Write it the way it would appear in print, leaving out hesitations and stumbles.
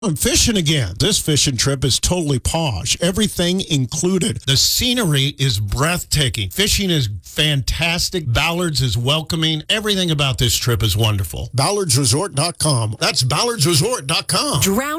I'm fishing again. This fishing trip is totally posh. Everything included. The scenery is breathtaking. Fishing is fantastic. Ballards is welcoming. Everything about this trip is wonderful. BallardsResort.com. That's BallardsResort.com.